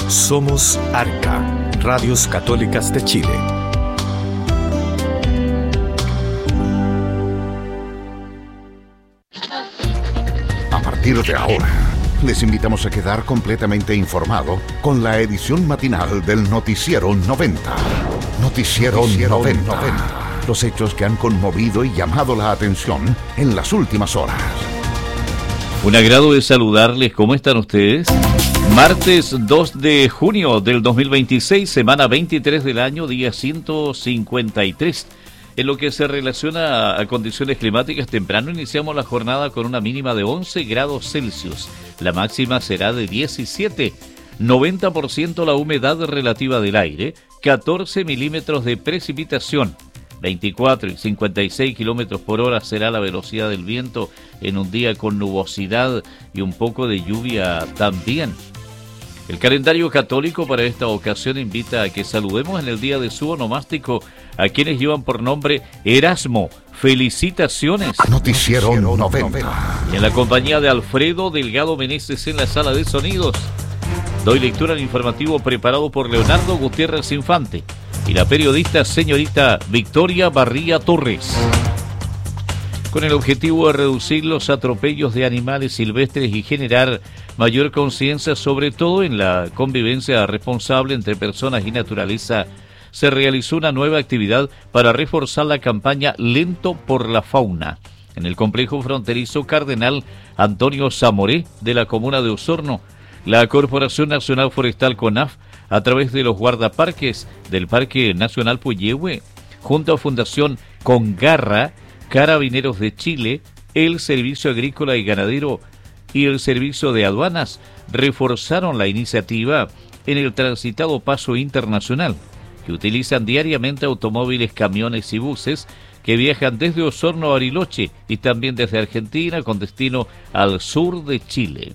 Somos Arca, Radios Católicas de Chile. A partir de ahora, les invitamos a quedar completamente informado con la edición matinal del Noticiero 90. Noticiero 90. Los hechos que han conmovido y llamado la atención en las últimas horas. Un agrado de saludarles. ¿Cómo están ustedes? Martes 2 de junio del 2026, semana 23 del año, día 153. En lo que se relaciona a condiciones climáticas, temprano iniciamos la jornada con una mínima de 11 grados Celsius. La máxima será de 17. 90% la humedad relativa del aire, 14 milímetros de precipitación. 24 y 56 kilómetros por hora será la velocidad del viento en un día con nubosidad y un poco de lluvia también. El calendario católico para esta ocasión invita a que saludemos en el día de su onomástico a quienes llevan por nombre Erasmo. Felicitaciones. Noticiero 90. Y en la compañía de Alfredo Delgado Meneses en la sala de sonidos, doy lectura al informativo preparado por Leonardo Gutiérrez Infante y la periodista señorita Victoria Barría Torres. Con el objetivo de reducir los atropellos de animales silvestres y generar mayor conciencia, sobre todo en la convivencia responsable entre personas y naturaleza, se realizó una nueva actividad para reforzar la campaña Lento por la Fauna en el complejo fronterizo Cardenal Antonio Zamoré de la comuna de Osorno. La Corporación Nacional Forestal CONAF, a través de los guardaparques del Parque Nacional Puyehue, junto a Fundación Congarra, Carabineros de Chile, el Servicio Agrícola y Ganadero y el Servicio de Aduanas, reforzaron la iniciativa en el transitado paso internacional, que utilizan diariamente automóviles, camiones y buses que viajan desde Osorno a Bariloche y también desde Argentina con destino al sur de Chile.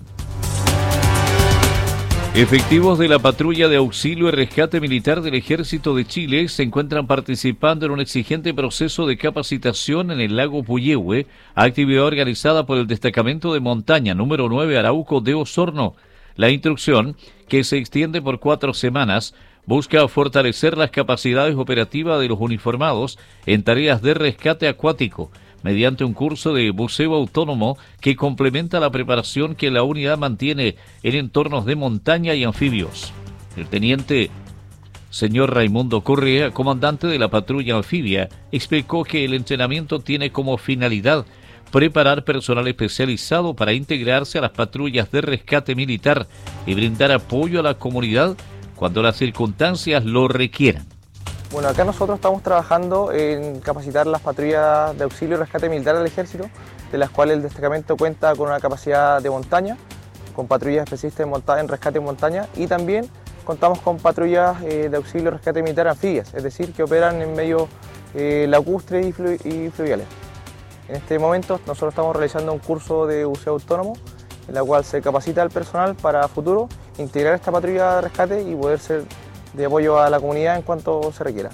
Efectivos de la Patrulla de Auxilio y Rescate Militar del Ejército de Chile se encuentran participando en un exigente proceso de capacitación en el lago Puyehue, actividad organizada por el Destacamento de Montaña número 9 Arauco de Osorno. La instrucción, que se extiende por 4 semanas, busca fortalecer las capacidades operativas de los uniformados en tareas de rescate acuático, mediante un curso de buceo autónomo que complementa la preparación que la unidad mantiene en entornos de montaña y anfibios. El teniente señor Raimundo Correa, comandante de la patrulla anfibia, explicó que el entrenamiento tiene como finalidad preparar personal especializado para integrarse a las patrullas de rescate militar y brindar apoyo a la comunidad cuando las circunstancias lo requieran. Bueno, acá nosotros estamos trabajando en capacitar las patrullas de auxilio y rescate militar del ejército, de las cuales el destacamento cuenta con una capacidad de montaña, con patrullas especialistas en rescate en montaña, y también contamos con patrullas de auxilio y rescate militar anfibias, es decir, que operan en medios lacustres y fluviales. En este momento nosotros estamos realizando un curso de buceo autónomo, en la cual se capacita al personal para futuro integrar esta patrulla de rescate y poder ser de apoyo a la comunidad en cuanto se requiera.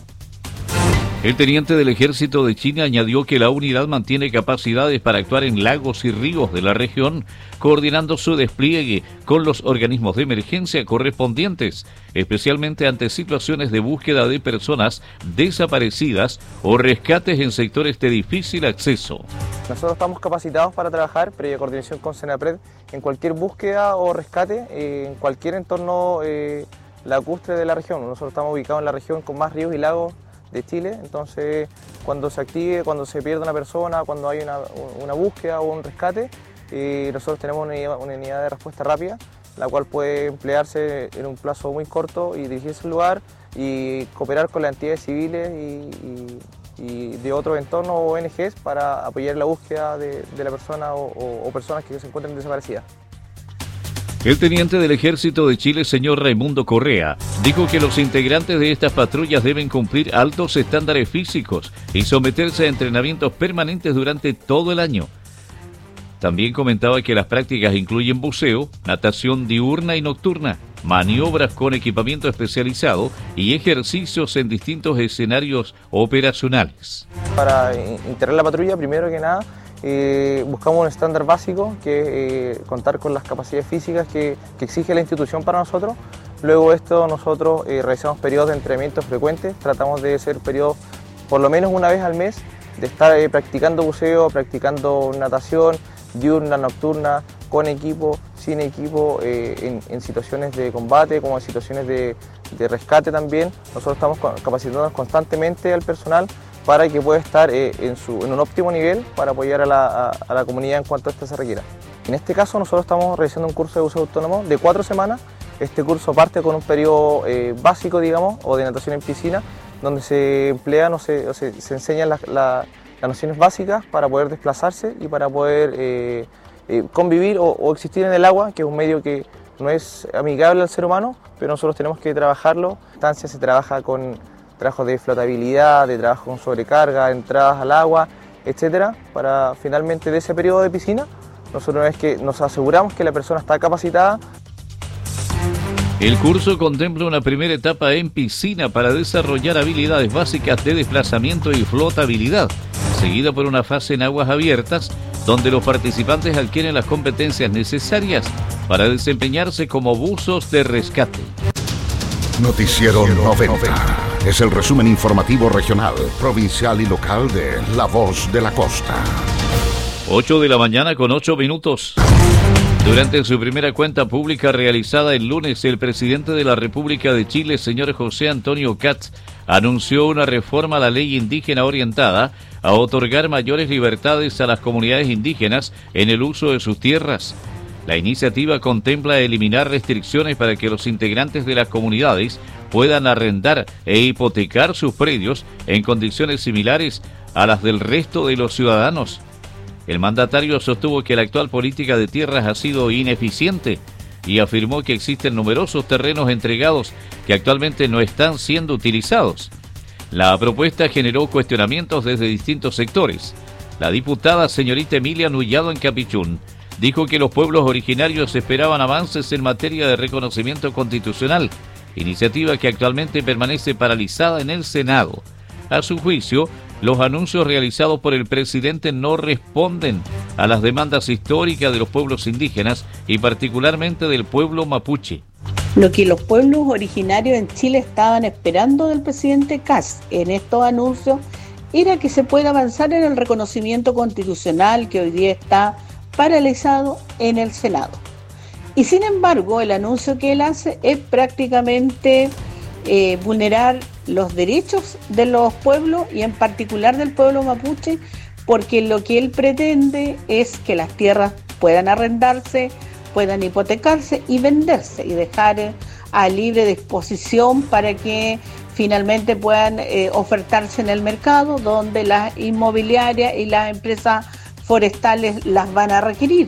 El teniente del Ejército de Chile añadió que la unidad mantiene capacidades para actuar en lagos y ríos de la región, coordinando su despliegue con los organismos de emergencia correspondientes, especialmente ante situaciones de búsqueda de personas desaparecidas o rescates en sectores de difícil acceso. Nosotros estamos capacitados para trabajar, previa coordinación con Senapred, en cualquier búsqueda o rescate, en cualquier entorno lacustre de la región. Nosotros estamos ubicados en la región con más ríos y lagos de Chile, entonces cuando se active, cuando se pierde una persona, cuando hay una búsqueda o un rescate, nosotros tenemos una unidad de respuesta rápida, la cual puede emplearse en un plazo muy corto y dirigirse al lugar y cooperar con las entidades civiles y de otros entornos o ONGs para apoyar la búsqueda de la persona o personas que se encuentren desaparecidas. El teniente del Ejército de Chile, señor Raimundo Correa, dijo que los integrantes de estas patrullas deben cumplir altos estándares físicos y someterse a entrenamientos permanentes durante todo el año. También comentaba que las prácticas incluyen buceo, natación diurna y nocturna, maniobras con equipamiento especializado y ejercicios en distintos escenarios operacionales. Para integrar la patrulla, primero que nada, buscamos un estándar básico, que es contar con las capacidades físicas que exige la institución para nosotros. Luego de esto nosotros realizamos periodos de entrenamiento frecuentes, tratamos de hacer periodos por lo menos una vez al mes, de estar practicando buceo, practicando natación, diurna, nocturna, con equipo, sin equipo, en situaciones de combate como en situaciones de rescate también. Nosotros estamos capacitándonos constantemente al personal para que pueda estar en un óptimo nivel para apoyar a la comunidad en cuanto a esto se requiera. En este caso nosotros estamos realizando un curso de buceo autónomo de 4 semanas. Este curso parte con un periodo básico, digamos, o de natación en piscina, donde se emplean se enseñan las nociones básicas para poder desplazarse y para poder convivir o existir en el agua, que es un medio que no es amigable al ser humano, pero nosotros tenemos que trabajarlo. En instancia se trabaja con trabajos de flotabilidad, de trabajo con sobrecarga, entradas al agua, etcétera, para finalmente de ese periodo de piscina, nosotros una vez que nos aseguramos que la persona está capacitada. El curso contempla una primera etapa en piscina para desarrollar habilidades básicas de desplazamiento y flotabilidad, seguida por una fase en aguas abiertas, donde los participantes adquieren las competencias necesarias para desempeñarse como buzos de rescate. Noticiero 90 es el resumen informativo regional, provincial y local de La Voz de la Costa. 8 de la mañana con 8 minutos. Durante su primera cuenta pública realizada el lunes, el presidente de la República de Chile, señor José Antonio Kast, anunció una reforma a la ley indígena orientada a otorgar mayores libertades a las comunidades indígenas en el uso de sus tierras. La iniciativa contempla eliminar restricciones para que los integrantes de las comunidades puedan arrendar e hipotecar sus predios en condiciones similares a las del resto de los ciudadanos. El mandatario sostuvo que la actual política de tierras ha sido ineficiente y afirmó que existen numerosos terrenos entregados que actualmente no están siendo utilizados. La propuesta generó cuestionamientos desde distintos sectores. La diputada señorita Emilia Nullado en Capichún dijo que los pueblos originarios esperaban avances en materia de reconocimiento constitucional, iniciativa que actualmente permanece paralizada en el Senado. A su juicio, los anuncios realizados por el presidente no responden a las demandas históricas de los pueblos indígenas y particularmente del pueblo mapuche. Lo que los pueblos originarios en Chile estaban esperando del presidente Kast en estos anuncios era que se pueda avanzar en el reconocimiento constitucional que hoy día está paralizado en el Senado. Y sin embargo, el anuncio que él hace es prácticamente vulnerar los derechos de los pueblos y en particular del pueblo mapuche, porque lo que él pretende es que las tierras puedan arrendarse, puedan hipotecarse y venderse y dejar a libre disposición para que finalmente puedan ofertarse en el mercado donde las inmobiliarias y las empresas forestales las van a requerir.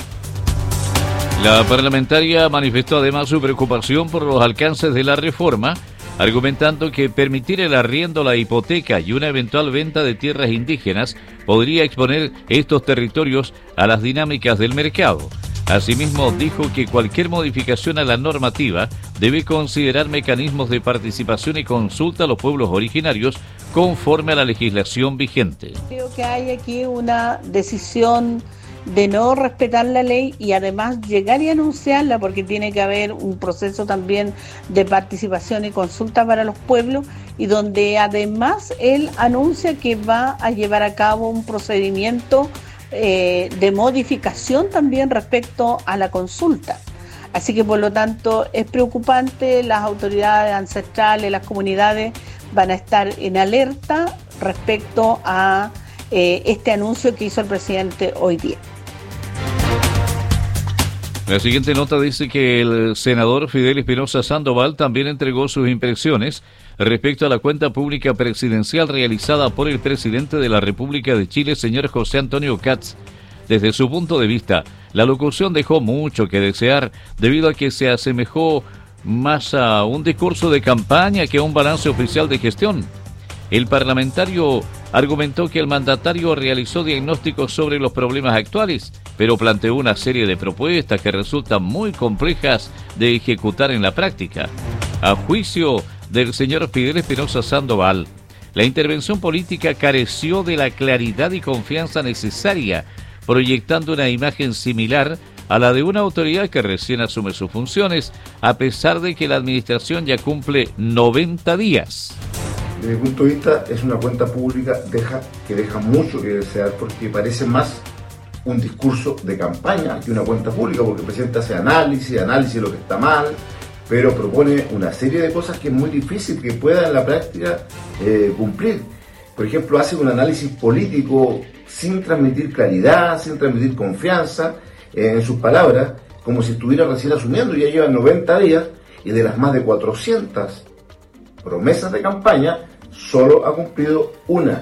La parlamentaria manifestó además su preocupación por los alcances de la reforma, argumentando que permitir el arriendo, la hipoteca y una eventual venta de tierras indígenas podría exponer estos territorios a las dinámicas del mercado. Asimismo, dijo que cualquier modificación a la normativa debe considerar mecanismos de participación y consulta a los pueblos originarios conforme a la legislación vigente. Creo que hay aquí una decisión de no respetar la ley y además llegar y anunciarla, porque tiene que haber un proceso también de participación y consulta para los pueblos, y donde además él anuncia que va a llevar a cabo un procedimiento de modificación también respecto a la consulta. Así que por lo tanto es preocupante, las autoridades ancestrales, las comunidades van a estar en alerta respecto a este anuncio que hizo el presidente hoy día. La siguiente nota dice que el senador Fidel Espinosa Sandoval también entregó sus impresiones respecto a la cuenta pública presidencial realizada por el presidente de la República de Chile, señor José Antonio Kast. Desde su punto de vista, la locución dejó mucho que desear debido a que se asemejó más a un discurso de campaña que a un balance oficial de gestión. El parlamentario argumentó que el mandatario realizó diagnósticos sobre los problemas actuales, pero planteó una serie de propuestas que resultan muy complejas de ejecutar en la práctica. A juicio del señor Fidel Espinosa Sandoval, la intervención política careció de la claridad y confianza necesaria, proyectando una imagen similar a la de una autoridad que recién asume sus funciones, a pesar de que la administración ya cumple 90 días. Desde mi punto de vista, es una cuenta pública que deja mucho que desear, porque parece más un discurso de campaña que una cuenta pública, porque el presidente hace análisis de lo que está mal, pero propone una serie de cosas que es muy difícil que pueda en la práctica cumplir. Por ejemplo, hace un análisis político sin transmitir claridad, sin transmitir confianza en sus palabras, como si estuviera recién asumiendo. Ya llevan 90 días y de las más de 400 promesas de campaña, solo ha cumplido una.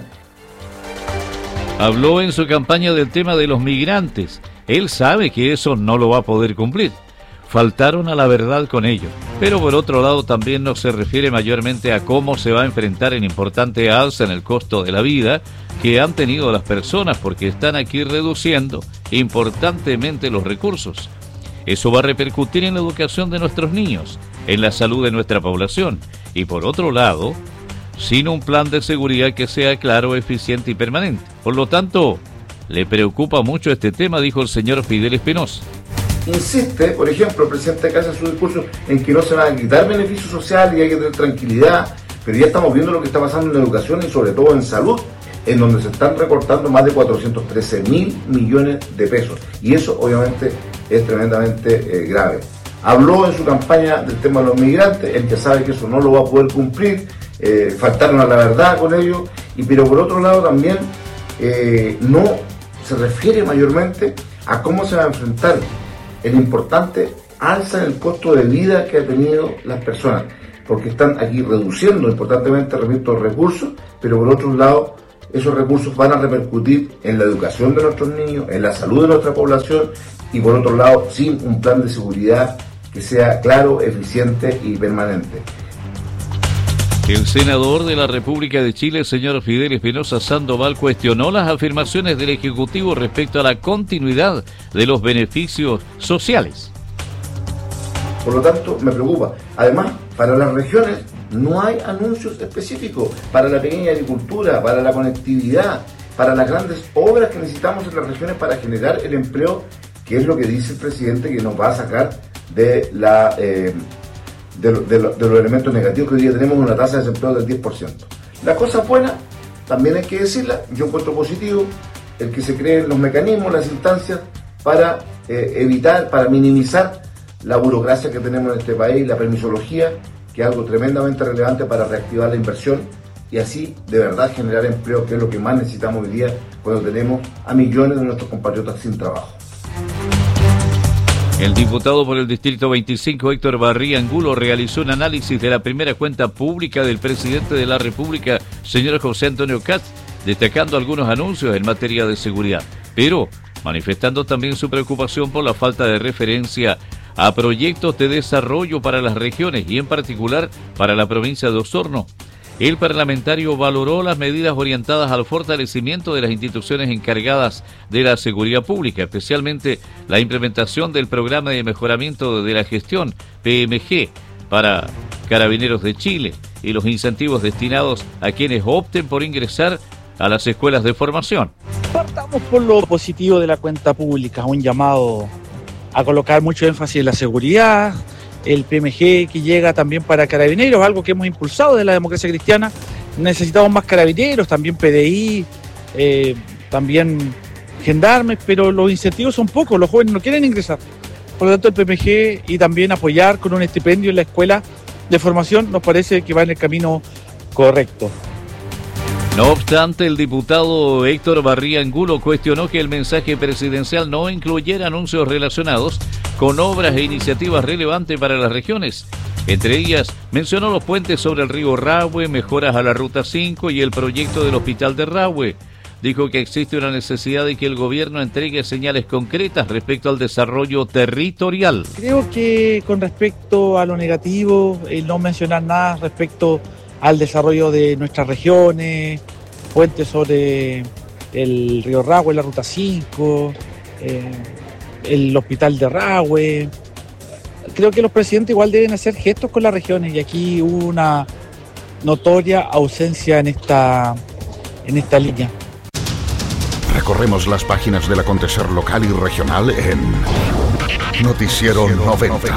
Habló en su campaña del tema de los migrantes. Él sabe que eso no lo va a poder cumplir. Faltaron a la verdad con ello. Pero por otro lado también no se refiere mayormente a cómo se va a enfrentar el importante alza en el costo de la vida que han tenido las personas, porque están aquí reduciendo importantemente los recursos. Eso va a repercutir en la educación de nuestros niños, en la salud de nuestra población. Y por otro lado, sin un plan de seguridad que sea claro, eficiente y permanente. Por lo tanto, le preocupa mucho este tema, dijo el señor Fidel Espinosa. Insiste, por ejemplo, el presidente Kast en su discurso en que no se van a quitar beneficios sociales y hay que tener tranquilidad, pero ya estamos viendo lo que está pasando en educación y sobre todo en salud, en donde se están recortando más de 413.000 millones de pesos. Y eso obviamente es tremendamente grave. Habló en su campaña del tema de los migrantes, el que sabe que eso no lo va a poder cumplir, faltaron a la verdad con ello, pero por otro lado también no se refiere mayormente a cómo se va a enfrentar el importante alza en el costo de vida que han tenido las personas, porque están aquí reduciendo importantemente, repito, recursos, pero por otro lado esos recursos van a repercutir en la educación de nuestros niños, en la salud de nuestra población y por otro lado sin un plan de seguridad que sea claro, eficiente y permanente. El senador de la República de Chile, señor Fidel Espinosa Sandoval, cuestionó las afirmaciones del Ejecutivo respecto a la continuidad de los beneficios sociales. Por lo tanto, me preocupa. Además, para las regiones no hay anuncios específicos para la pequeña agricultura, para la conectividad, para las grandes obras que necesitamos en las regiones para generar el empleo, que es lo que dice el presidente que nos va a sacar de los elementos negativos, que hoy día tenemos una tasa de desempleo del 10%. La cosa buena, también hay que decirla, yo encuentro positivo el que se creen los mecanismos, las instancias para evitar, para minimizar la burocracia que tenemos en este país, la permisología, que es algo tremendamente relevante para reactivar la inversión y así de verdad generar empleo, que es lo que más necesitamos hoy día cuando tenemos a millones de nuestros compatriotas sin trabajo. El diputado por el Distrito 25, Héctor Barría Angulo, realizó un análisis de la primera cuenta pública del presidente de la República, señor José Antonio Kast, destacando algunos anuncios en materia de seguridad, pero manifestando también su preocupación por la falta de referencia a proyectos de desarrollo para las regiones y en particular para la provincia de Osorno. El parlamentario valoró las medidas orientadas al fortalecimiento de las instituciones encargadas de la seguridad pública, especialmente la implementación del programa de mejoramiento de la gestión, PMG, para Carabineros de Chile y los incentivos destinados a quienes opten por ingresar a las escuelas de formación. Partamos por lo positivo de la cuenta pública, un llamado a colocar mucho énfasis en la seguridad, el PMG que llega también para carabineros, algo que hemos impulsado de la democracia cristiana. Necesitamos más carabineros, también PDI, también gendarmes, pero los incentivos son pocos, los jóvenes no quieren ingresar. Por lo tanto, el PMG y también apoyar con un estipendio en la escuela de formación nos parece que va en el camino correcto. No obstante, el diputado Héctor Barría Angulo cuestionó que el mensaje presidencial no incluyera anuncios relacionados con obras e iniciativas relevantes para las regiones. Entre ellas, mencionó los puentes sobre el río Rahue, mejoras a la Ruta 5 y el proyecto del Hospital de Rahue. Dijo que existe una necesidad de que el gobierno entregue señales concretas respecto al desarrollo territorial. Creo que con respecto a lo negativo, el no mencionar nada respecto al desarrollo de nuestras regiones, puentes sobre el río Rahue, la Ruta 5, el Hospital de Rahue. Creo que los presidentes igual deben hacer gestos con las regiones y aquí hubo una notoria ausencia en esta línea. Recorremos las páginas del acontecer local y regional en Noticiero 90.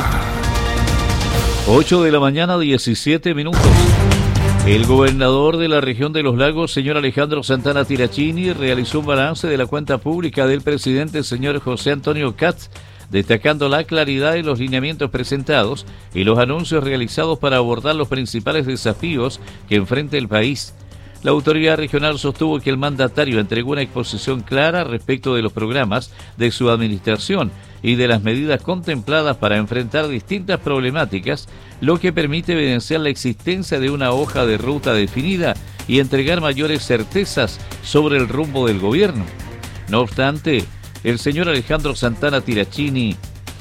8 de la mañana, 17 minutos. El gobernador de la región de los lagos, señor Alejandro Santana Tirachini, realizó un balance de la cuenta pública del presidente, señor José Antonio Kast, destacando la claridad de los lineamientos presentados y los anuncios realizados para abordar los principales desafíos que enfrenta el país. La autoridad regional sostuvo que el mandatario entregó una exposición clara respecto de los programas de su administración y de las medidas contempladas para enfrentar distintas problemáticas, lo que permite evidenciar la existencia de una hoja de ruta definida y entregar mayores certezas sobre el rumbo del gobierno. No obstante, el señor Alejandro Santana Tirachini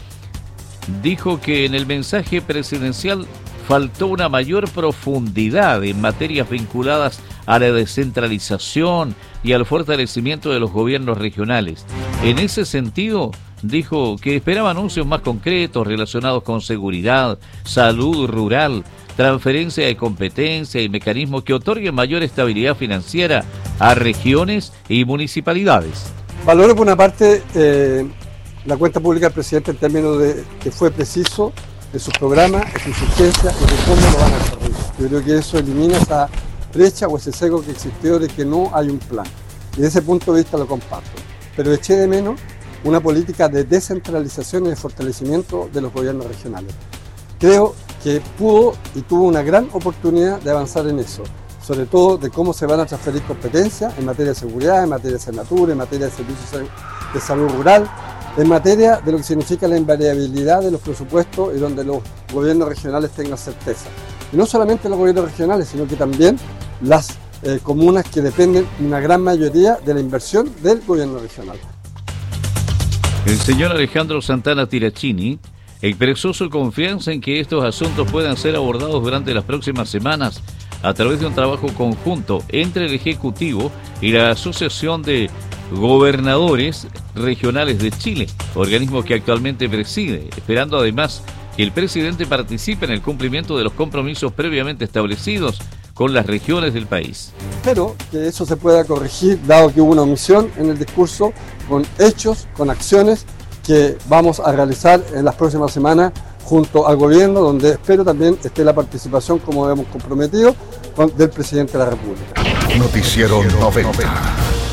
dijo que en el mensaje presidencial faltó una mayor profundidad en materias vinculadas a la descentralización y al fortalecimiento de los gobiernos regionales. En ese sentido, dijo que esperaba anuncios más concretos relacionados con seguridad, salud rural, transferencia de competencia y mecanismos que otorguen mayor estabilidad financiera a regiones y municipalidades. Valoro por una parte la cuenta pública del presidente en términos de que fue preciso en sus programas, en sus urgencias y de cómo lo van a desarrollar. Yo creo que eso elimina esa brecha o ese sesgo que existió de que no hay un plan. Y desde ese punto de vista lo comparto. Pero eché de menos una política de descentralización y de fortalecimiento de los gobiernos regionales. Creo que pudo y tuvo una gran oportunidad de avanzar en eso, sobre todo de cómo se van a transferir competencias en materia de seguridad, en materia de Senatur, en materia de servicios de salud rural, en materia de lo que significa la invariabilidad de los presupuestos y donde los gobiernos regionales tengan certeza. Y no solamente los gobiernos regionales, sino que también las comunas que dependen una gran mayoría de la inversión del gobierno regional. El señor Alejandro Santana Tirachini expresó su confianza en que estos asuntos puedan ser abordados durante las próximas semanas a través de un trabajo conjunto entre el Ejecutivo y la Asociación de Gobernadores Regionales de Chile, organismo que actualmente preside, esperando además que el presidente participe en el cumplimiento de los compromisos previamente establecidos con las regiones del país. Espero que eso se pueda corregir, dado que hubo una omisión en el discurso, con hechos, con acciones que vamos a realizar en las próximas semanas junto al gobierno, donde espero también esté la participación, como hemos comprometido, del presidente de la República. Noticiero 90.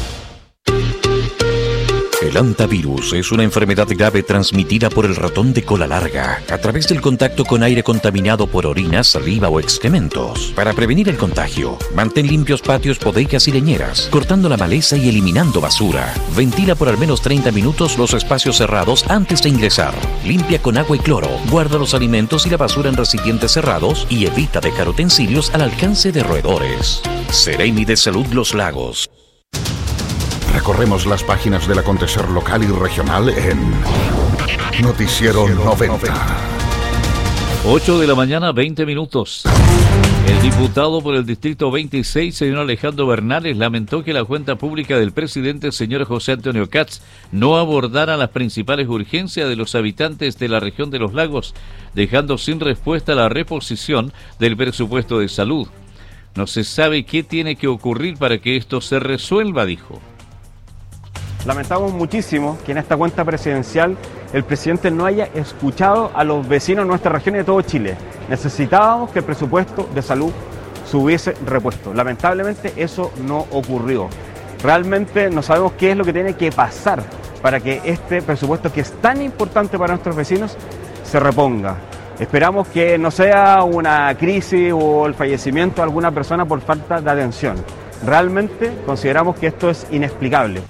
El hantavirus es una enfermedad grave transmitida por el ratón de cola larga a través del contacto con aire contaminado por orina, saliva o excrementos. Para prevenir el contagio, mantén limpios patios, bodegas y leñeras, cortando la maleza y eliminando basura. Ventila por al menos 30 minutos los espacios cerrados antes de ingresar. Limpia con agua y cloro. Guarda los alimentos y la basura en recipientes cerrados y evita dejar utensilios al alcance de roedores. Seremi de Salud Los Lagos. Recorremos las páginas del acontecer local y regional en Noticiero 90. 8 de la mañana, 20 minutos. El diputado por el Distrito 26, señor Alejandro Bernales, lamentó que la cuenta pública del presidente, señor José Antonio Kast, no abordara las principales urgencias de los habitantes de la región de los lagos, dejando sin respuesta la reposición del presupuesto de salud. No se sabe qué tiene que ocurrir para que esto se resuelva, dijo. Lamentamos muchísimo que en esta cuenta presidencial el presidente no haya escuchado a los vecinos de nuestra región y de todo Chile. Necesitábamos que el presupuesto de salud se hubiese repuesto. Lamentablemente eso no ocurrió. Realmente no sabemos qué es lo que tiene que pasar para que este presupuesto, que es tan importante para nuestros vecinos, se reponga. Esperamos que no sea una crisis o el fallecimiento de alguna persona por falta de atención. Realmente consideramos que esto es inexplicable.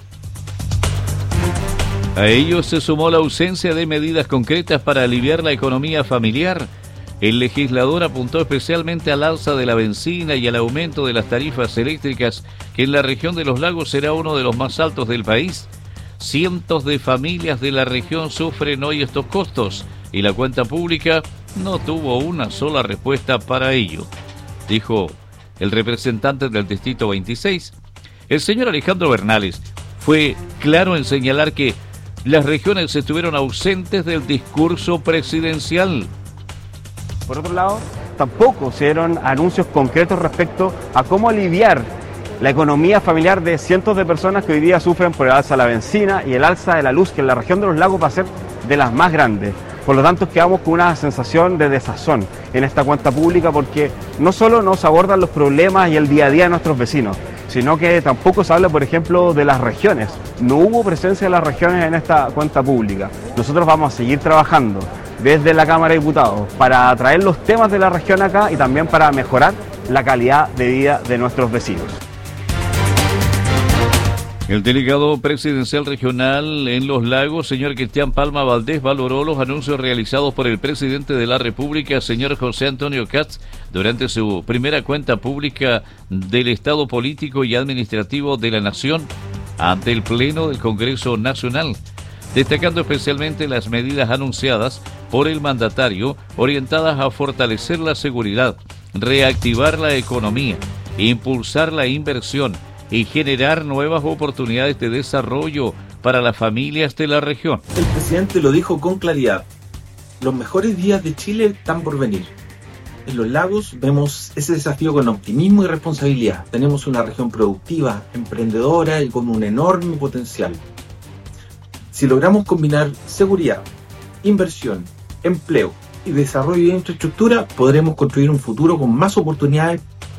A ello se sumó la ausencia de medidas concretas para aliviar la economía familiar. El legislador apuntó especialmente al alza de la benzina y al aumento de las tarifas eléctricas, que en la región de los lagos será uno de los más altos del país. Cientos de familias de la región sufren hoy estos costos y la cuenta pública no tuvo una sola respuesta para ello, dijo el representante del Distrito 26. El señor Alejandro Bernales fue claro en señalar que las regiones estuvieron ausentes del discurso presidencial. Por otro lado, tampoco se dieron anuncios concretos respecto a cómo aliviar la economía familiar de cientos de personas que hoy día sufren por el alza de la benzina y el alza de la luz, que en la región de los lagos va a ser de las más grandes. Por lo tanto, quedamos con una sensación de desazón en esta cuenta pública porque no solo nos abordan los problemas y el día a día de nuestros vecinos, sino que tampoco se habla, por ejemplo, de las regiones. No hubo presencia de las regiones en esta cuenta pública. Nosotros vamos a seguir trabajando desde la Cámara de Diputados para traer los temas de la región acá y también para mejorar la calidad de vida de nuestros vecinos. El delegado presidencial regional en Los Lagos, señor Cristian Palma Valdés, valoró los anuncios realizados por el presidente de la República, señor José Antonio Kast, durante su primera cuenta pública del Estado político y administrativo de la Nación ante el Pleno del Congreso Nacional, destacando especialmente las medidas anunciadas por el mandatario orientadas a fortalecer la seguridad, reactivar la economía, impulsar la inversión y generar nuevas oportunidades de desarrollo para las familias de la región. El presidente lo dijo con claridad: los mejores días de Chile están por venir. En Los Lagos vemos ese desafío con optimismo y responsabilidad. Tenemos una región productiva, emprendedora y con un enorme potencial. Si logramos combinar seguridad, inversión, empleo y desarrollo de infraestructura, podremos construir un futuro con más oportunidades.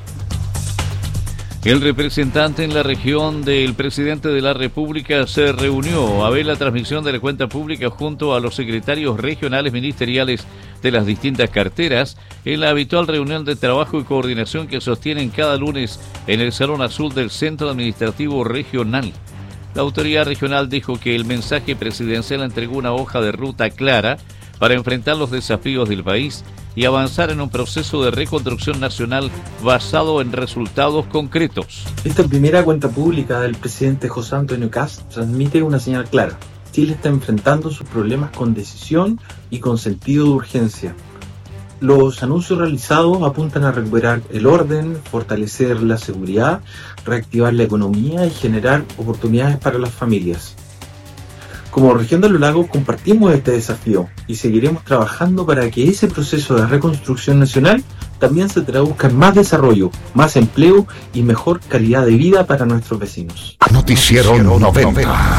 El representante en la región del presidente de la República se reunió a ver la transmisión de la cuenta pública junto a los secretarios regionales ministeriales de las distintas carteras en la habitual reunión de trabajo y coordinación que sostienen cada lunes en el Salón Azul del Centro Administrativo Regional. La autoridad regional dijo que el mensaje presidencial entregó una hoja de ruta clara para enfrentar los desafíos del país y avanzar en un proceso de reconstrucción nacional basado en resultados concretos. Esta primera cuenta pública del presidente José Antonio Kast transmite una señal clara. Chile está enfrentando sus problemas con decisión y con sentido de urgencia. Los anuncios realizados apuntan a recuperar el orden, fortalecer la seguridad, reactivar la economía y generar oportunidades para las familias. Como región de Los Lagos compartimos este desafío y seguiremos trabajando para que ese proceso de reconstrucción nacional también se traduzca en más desarrollo, más empleo y mejor calidad de vida para nuestros vecinos. Noticiero 90.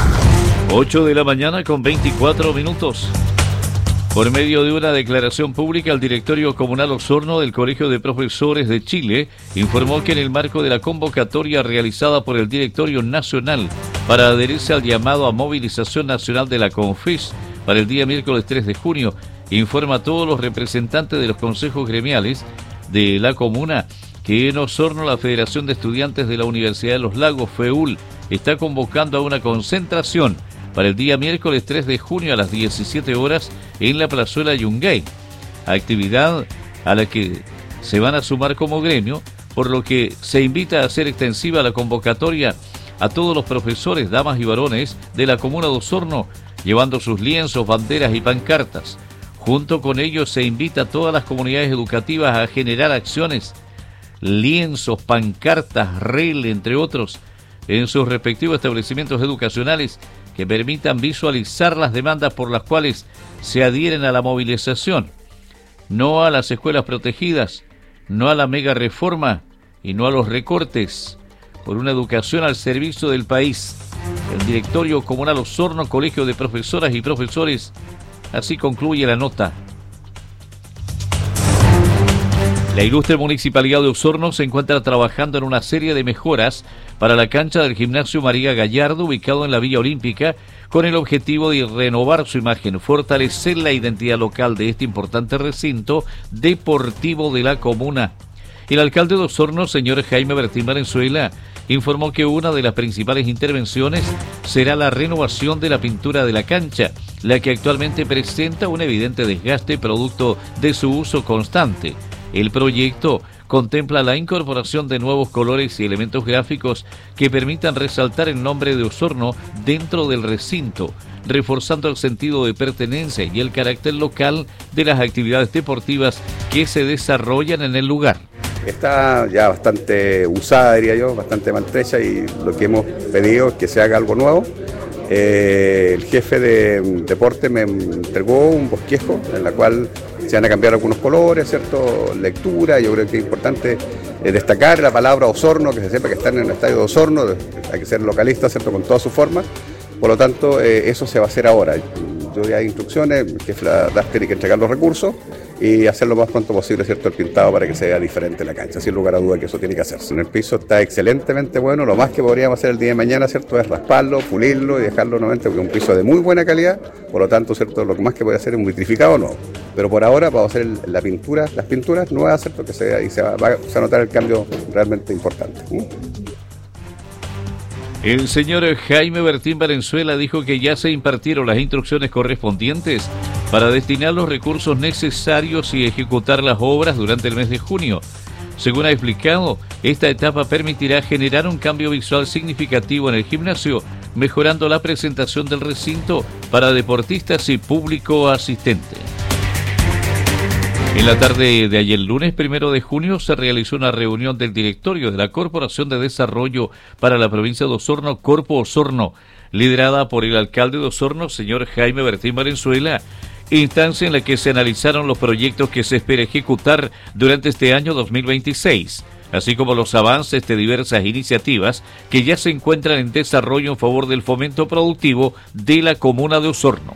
8 de la mañana con 24 minutos. Por medio de una declaración pública, el Directorio Comunal Osorno del Colegio de Profesores de Chile informó que en el marco de la convocatoria realizada por el Directorio Nacional para adherirse al llamado a movilización nacional de la CONFES para el día miércoles 3 de junio, informa a todos los representantes de los consejos gremiales de la comuna que en Osorno la Federación de Estudiantes de la Universidad de Los Lagos, FEUL, está convocando a una concentración para el día miércoles 3 de junio a las 17 horas en la plazuela Yungay, actividad a la que se van a sumar como gremio, por lo que se invita a hacer extensiva la convocatoria a todos los profesores, damas y varones de la comuna de Osorno, llevando sus lienzos, banderas y pancartas. Junto con ellos se invita a todas las comunidades educativas a generar acciones, lienzos, pancartas, REL, entre otros, en sus respectivos establecimientos educacionales que permitan visualizar las demandas por las cuales se adhieren a la movilización. No a las escuelas protegidas, no a la mega reforma y no a los recortes, por una educación al servicio del país. El Directorio Comunal Osorno, Colegio de Profesoras y Profesores, así concluye la nota. La ilustre Municipalidad de Osorno se encuentra trabajando en una serie de mejoras para la cancha del Gimnasio María Gallardo, ubicado en la Villa Olímpica, con el objetivo de renovar su imagen, fortalecer la identidad local de este importante recinto deportivo de la comuna. El alcalde de Osorno, señor Jaime Bertín Valenzuela, informó que una de las principales intervenciones será la renovación de la pintura de la cancha, la que actualmente presenta un evidente desgaste producto de su uso constante. El proyecto contempla la incorporación de nuevos colores y elementos gráficos que permitan resaltar el nombre de Osorno dentro del recinto, reforzando el sentido de pertenencia y el carácter local de las actividades deportivas que se desarrollan en el lugar. Está ya bastante usada, diría yo, bastante maltrecha, y lo que hemos pedido es que se haga algo nuevo. El jefe de deporte me entregó un bosquejo en la cual se van a cambiar algunos colores, ¿cierto? Lectura. Yo creo que es importante destacar la palabra Osorno, que se sepa que están en el estadio de Osorno, hay que ser localista, ¿cierto? Con toda su forma. Por lo tanto, eso se va a hacer ahora. Yo ya hay instrucciones, que la DAF tiene que entregar los recursos y hacer lo más pronto posible, ¿cierto?, el pintado para que se vea diferente la cancha, sin lugar a duda que eso tiene que hacerse. En el piso está excelentemente bueno, lo más que podríamos hacer el día de mañana, ¿cierto?, es rasparlo, pulirlo y dejarlo nuevamente, porque es un piso de muy buena calidad, por lo tanto, ¿cierto?, lo más que puede hacer es un vitrificado, no. Pero por ahora vamos a hacer las pinturas nuevas, ¿cierto?, que se va a notar el cambio realmente importante. El señor Jaime Bertín Valenzuela dijo que ya se impartieron las instrucciones correspondientes para destinar los recursos necesarios y ejecutar las obras durante el mes de junio. Según ha explicado, esta etapa permitirá generar un cambio visual significativo en el gimnasio, mejorando la presentación del recinto para deportistas y público asistente. En la tarde de ayer, lunes 1 de junio, se realizó una reunión del directorio de la Corporación de Desarrollo para la provincia de Osorno, Corpo Osorno, liderada por el alcalde de Osorno, señor Jaime Bertín Valenzuela, instancia en la que se analizaron los proyectos que se espera ejecutar durante este año 2026, así como los avances de diversas iniciativas que ya se encuentran en desarrollo en favor del fomento productivo de la comuna de Osorno.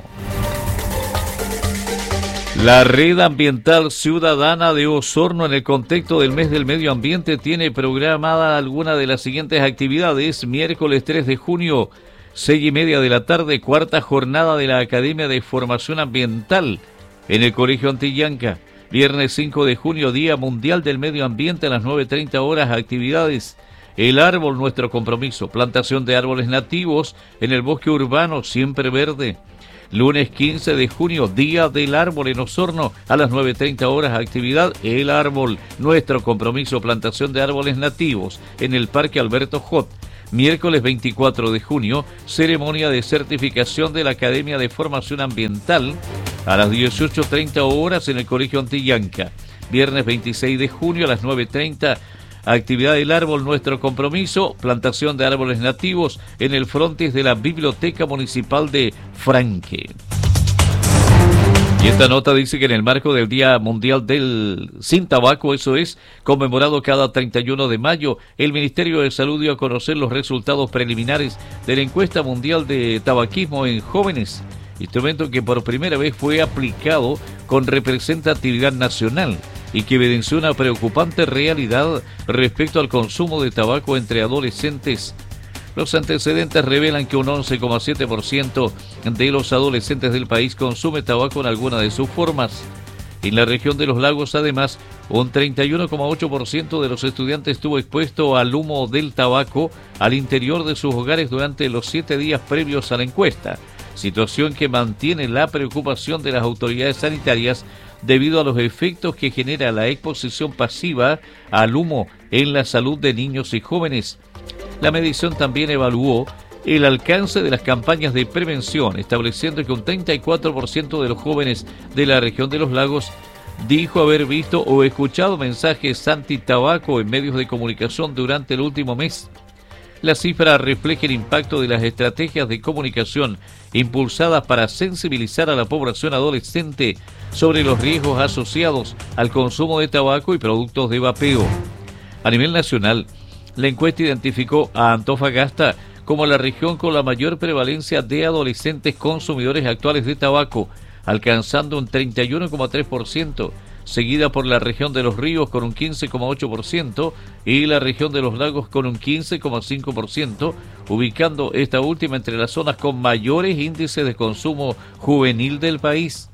La Red Ambiental Ciudadana de Osorno, en el contexto del mes del medio ambiente, tiene programada alguna de las siguientes actividades. Miércoles 3 de junio, 6:30 de la tarde, cuarta jornada de la Academia de Formación Ambiental en el Colegio Antillanca. Viernes 5 de junio, Día Mundial del Medio Ambiente, a las 9:30 horas, actividades. El árbol, nuestro compromiso. Plantación de árboles nativos en el bosque urbano, siempre verde. Lunes 15 de junio, Día del Árbol en Osorno, a las 9:30 horas, actividad El Árbol, nuestro compromiso, plantación de árboles nativos en el Parque Alberto Jot. Miércoles 24 de junio, ceremonia de certificación de la Academia de Formación Ambiental, a las 18:30 horas en el Colegio Antillanca. Viernes 26 de junio, a las 9:30, actividad del árbol, nuestro compromiso, plantación de árboles nativos en el frontis de la Biblioteca Municipal de Franque. Y esta nota dice que en el marco del Día Mundial del Sin Tabaco, eso es, conmemorado cada 31 de mayo, el Ministerio de Salud dio a conocer los resultados preliminares de la encuesta mundial de tabaquismo en jóvenes, instrumento que por primera vez fue aplicado con representatividad nacional y que evidenció una preocupante realidad respecto al consumo de tabaco entre adolescentes. Los antecedentes revelan que un 11,7% de los adolescentes del país consume tabaco en alguna de sus formas. En la región de los lagos, además, un 31,8% de los estudiantes estuvo expuesto al humo del tabaco al interior de sus hogares durante los 7 días previos a la encuesta, situación que mantiene la preocupación de las autoridades sanitarias debido a los efectos que genera la exposición pasiva al humo en la salud de niños y jóvenes. La medición también evaluó el alcance de las campañas de prevención, estableciendo que un 34% de los jóvenes de la región de los lagos dijo haber visto o escuchado mensajes anti-tabaco en medios de comunicación durante el último mes. La cifra refleja el impacto de las estrategias de comunicación impulsadas para sensibilizar a la población adolescente sobre los riesgos asociados al consumo de tabaco y productos de vapeo. A nivel nacional, la encuesta identificó a Antofagasta como la región con la mayor prevalencia de adolescentes consumidores actuales de tabaco, alcanzando un 31,3%, seguida por la región de los ríos con un 15,8% y la región de los lagos con un 15,5%, ubicando esta última entre las zonas con mayores índices de consumo juvenil del país.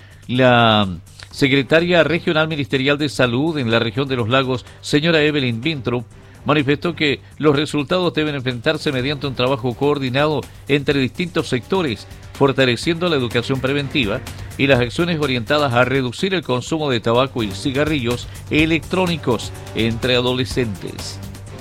La secretaria regional ministerial de Salud en la región de los lagos, señora Evelyn Vintrup, manifestó que los resultados deben enfrentarse mediante un trabajo coordinado entre distintos sectores, fortaleciendo la educación preventiva y las acciones orientadas a reducir el consumo de tabaco y cigarrillos electrónicos entre adolescentes.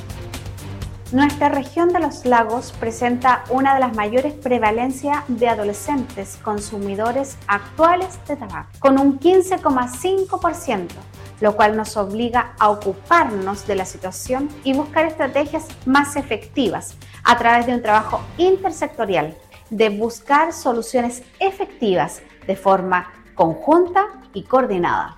Nuestra región de los lagos presenta una de las mayores prevalencias de adolescentes consumidores actuales de tabaco, con un 15,5%, lo cual nos obliga a ocuparnos de la situación y buscar estrategias más efectivas a través de un trabajo intersectorial, de buscar soluciones efectivas de forma conjunta y coordinada.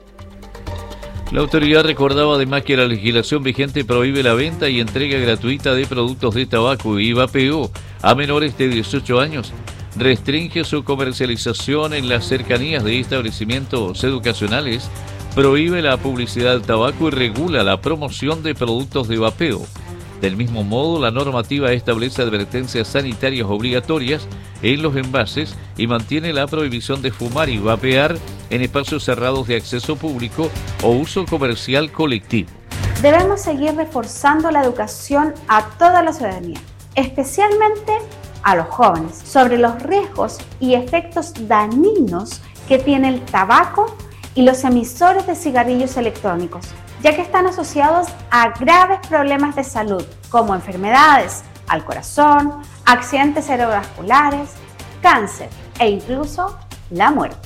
La autoridad recordaba además que la legislación vigente prohíbe la venta y entrega gratuita de productos de tabaco y vapeo a menores de 18 años, restringe su comercialización en las cercanías de establecimientos educacionales, prohíbe la publicidad del tabaco y regula la promoción de productos de vapeo. Del mismo modo, la normativa establece advertencias sanitarias obligatorias en los envases y mantiene la prohibición de fumar y vapear en espacios cerrados de acceso público o uso comercial colectivo. Debemos seguir reforzando la educación a toda la ciudadanía, especialmente a los jóvenes, sobre los riesgos y efectos dañinos que tiene el tabaco y los emisores de cigarrillos electrónicos, ya que están asociados a graves problemas de salud, como enfermedades al corazón, accidentes cerebrovasculares, cáncer e incluso la muerte.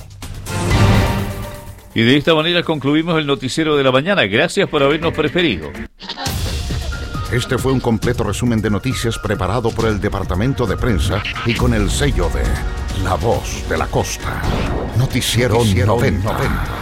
Y de esta manera concluimos el noticiero de la mañana. Gracias por habernos preferido. Este fue un completo resumen de noticias preparado por el Departamento de Prensa y con el sello de La Voz de la Costa. Noticiero 90.